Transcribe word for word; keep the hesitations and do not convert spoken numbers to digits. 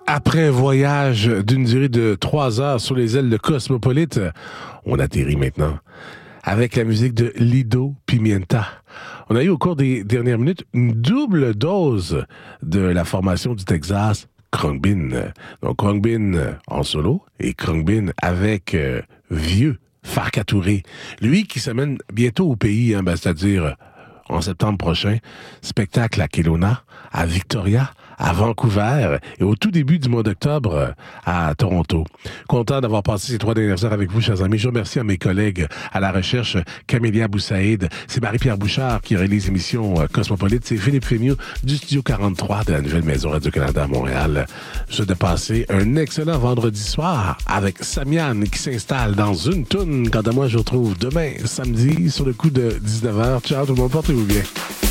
Après un voyage d'une durée de trois heures sur les ailes de Cosmopolite, on atterrit maintenant avec la musique de Lido Pimienta. On a eu au cours des dernières minutes une double dose de la formation du Texas, Khruangbin. Donc Khruangbin en solo et Khruangbin avec euh, vieux Farka Touré. Lui qui s'amène bientôt au pays, hein, ben, c'est-à-dire en septembre prochain, spectacle à Kelowna, à Victoria, à Vancouver et au tout début du mois d'octobre à Toronto. Content d'avoir passé ces trois dernières heures avec vous, chers amis. Je remercie à mes collègues à la recherche, Camélia Boussaïd. C'est Marie-Pierre Bouchard qui réalise l'émission Cosmopolite. C'est Philippe Fémieux du Studio quarante-trois de la nouvelle maison Radio-Canada à Montréal. Je souhaite de passer un excellent vendredi soir avec Samian qui s'installe dans une toune. Quant à moi, je vous retrouve demain, samedi, sur le coup de dix-neuf heures. Ciao tout le monde, portez-vous bien.